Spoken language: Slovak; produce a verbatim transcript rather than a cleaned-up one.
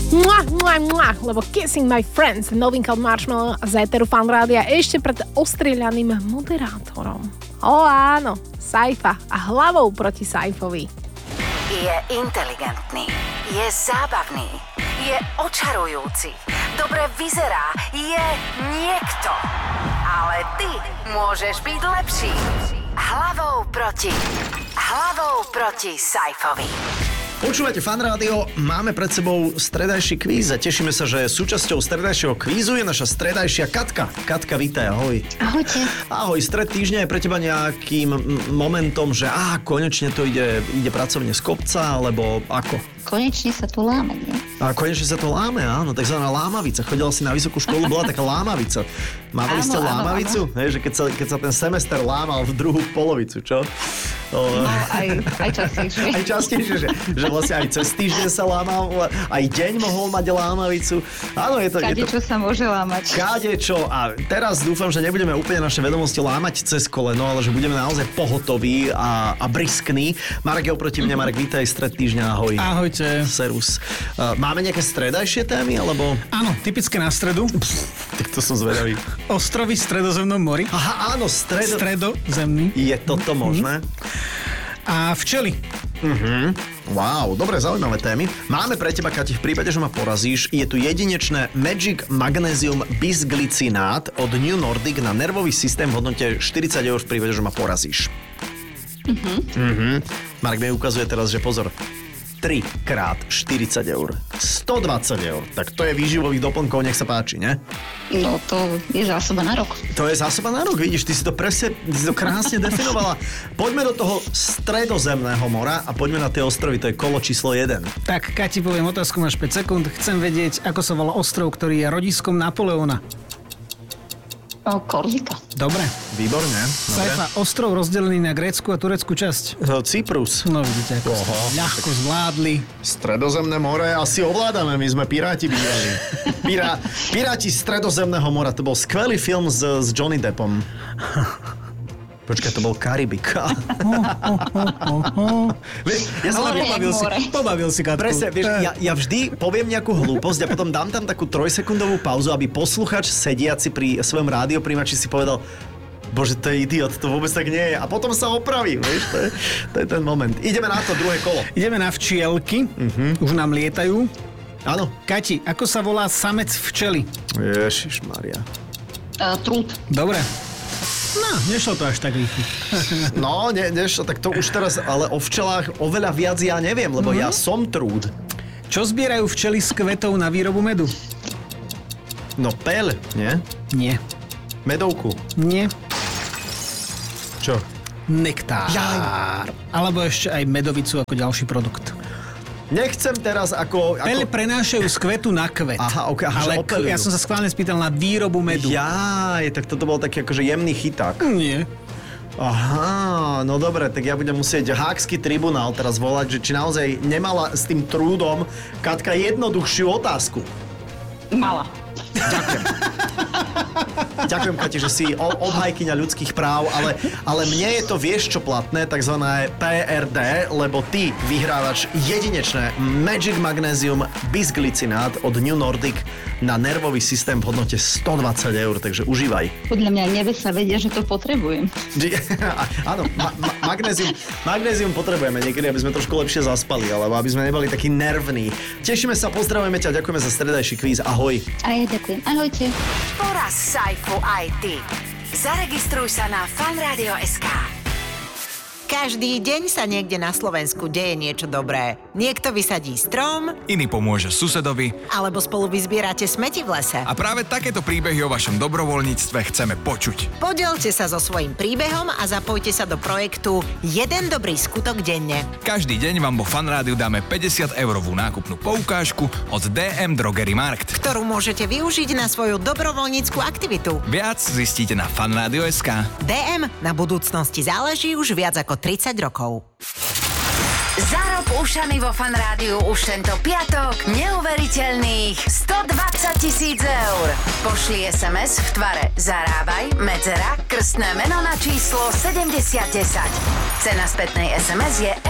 Mua, mua, mua, lebo Kissing My Friends, novinka od Marshmello z éteru Fan Rádia ešte pred ostrieľaným moderátorom. O áno, Saifa a hlavou proti Saifovi. Je inteligentný, je zábavný, je očarujúci, dobre vyzerá, je niekto. Ale ty môžeš byť lepší. Hlavou proti, hlavou proti Saifovi. Počúvate Fan Rádio, máme pred sebou stredajší kvíz a tešíme sa, že súčasťou stredajšieho kvízu je naša stredajšia Katka. Katka, vítaj, ahoj. Ahojte. Ahoj, stred týždňa je pre teba nejakým momentom, že á, konečne to ide, ide pracovne z kopca, alebo ako? Konečne sa tu láme, nie? A konečne sa to láme, áno, takzvaná lámavica. Chodila si na vysokú školu, bola taká lámavica. Mávali ste lámavicu? Hej, že keď sa, keď sa ten semester lámal v druhú polovicu, čo? O... No, aj, aj častejšie. Aj častejšie, že, že vlastne aj cez týždeň sa lámal, aj deň mohol mať lámavicu. Áno, je to... Kadečo sa môže lámať. Kadečo. A teraz dúfam, že nebudeme úplne naše vedomosti lámať cez koleno, ale že budeme naozaj pohotoví a, a briskní. Marek je oproti mne. Marek, vítaj, stred týždňa, ahoj. Ahojte. Servus. Máme nejaké stredajšie témy, alebo... Áno, typické na stredu. Tak to som zvedavý. Ostrovy v Stredozemnom mori. Aha, áno, stredo... Stredozemný. Je toto možné? A včely. Mhm. Wow, dobre, zaujímavé témy. Máme pre teba, Kati, v prípade, že ma porazíš, je tu jedinečné Magic Magnesium Bisglycinát od New Nordic na nervový systém v hodnote štyridsať eur v prípade, že ma porazíš. Mhm. Mhm. Marek mi ukazuje teraz, že pozor, tri krát štyridsať eur. stodvadsať eur. Tak to je výživových doplnkov, nech sa páči, ne? No, to je zásoba na rok. To je zásoba na rok, vidíš, ty si to presne, ty si to krásne definovala. Poďme do toho Stredozemného mora a poďme na tie ostrovy, to je kolo číslo jeden. Tak, Kati, poviem otázku, máš päť sekúnd. Chcem vedieť, ako sa volá ostrov, ktorý je rodiskom Napoleona. O, Korzika. Dobre. Výborne. Saifa, ostrov rozdelený na grécku a tureckú časť. Cyprus. No vidíte, ako Oho. ľahko zvládli. Stredozemné more asi ovládame, my sme piráti bývali. Pirá, piráti Stredozemného mora, to bol skvelý film s, s Johnny Deppom. Počkaj, to bol Karibika. Vieš, ja som More, pobavil si, more. pobavil si, Katku. Presne, vieš, ja, ja vždy poviem nejakú hlúposť a potom dám tam takú trojsekundovú pauzu, aby posluchač sediaci pri svojom rádiopríjimači si povedal: Bože, to je idiot, to vôbec tak nie je. A potom sa opravím, vieš, to je, to je ten moment. Ideme na to, druhé kolo. Ideme na včielky. Uh-huh. Už nám lietajú. Áno. Kati, ako sa volá samec včely? Ježišmaria. Uh, trúd. Dobre. No, nešlo to až tak rýchlo. No, ne, nešlo, tak to už teraz, ale o včelách oveľa viac ja neviem, lebo mm-hmm. ja som trúd. Čo zbierajú včely z kvetov na výrobu medu? No, peľ, nie? Nie. Medovku. Nie. Čo? Nektár. Jaj. Alebo ešte aj medovicu ako ďalší produkt. Nechcem teraz ako... ako... Peľ prenášajú z kvetu na kvet. Aha, ok, aha, ale že opeľujú. ja som sa schválne spýtal na výrobu medu. Jaj, tak toto bol taký akože jemný chyták. Nie. Aha, no dobre, tak ja budem musieť Háksky tribunál teraz volať, že či naozaj nemala s tým trúdom Katka jednoduchšiu otázku. Mala. Ďakujem. Ďakujem, Kati, že si obhajkyňa ľudských práv, ale, ale mne je to, vieš čo platné, takzvané pé er dé, lebo ty vyhrávaš jedinečné Magic Magnesium Bisglycinát od New Nordic na nervový systém v hodnote stodvadsať eur, takže užívaj. Podľa mňa nebesa vedia, že to potrebujem. Áno, ma, ma, magnézium, magnézium potrebujeme niekedy, aby sme trošku lepšie zaspali, alebo aby sme neboli takí nervní. Tešíme sa, pozdravujeme ťa, ďakujeme za stredajší kvíz, ahoj. A ja ďakujem. Ahojte. Poraz Saifu aj ty. Zaregistruj sa na fanradio bodka es ká. Každý deň sa niekde na Slovensku deje niečo dobré. Niekto vysadí strom, iný pomôže susedovi, alebo spolu vyzbierate smeti v lese. a práve takéto príbehy o vašom dobrovoľníctve chceme počuť. Podielte sa so svojím príbehom a zapojte sa do projektu Jeden dobrý skutok denne. Každý deň vám vo Fanrádiu dáme päťdesiat eurovú nákupnú poukážku od dé em Drogery Markt, Ktorú môžete využiť na svoju dobrovoľníckú aktivitu. Viac zistíte na fanradio bodka es ká. dé em na budúcnosti záleží už viac ako tridsať rokov. Zarob ušami vo Fanrádiu už tento piatok neuveriteľných stodvadsať tisíc eur. Pošli es em es v tvare Zarábaj, medzera, krstné meno na číslo sedemdesiat desať. Cena spätnej es em es je